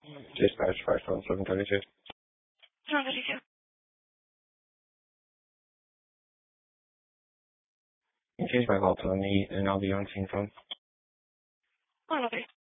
Dispatch 51732. 732. You can change my call to me and I'll be on scene phone. 103.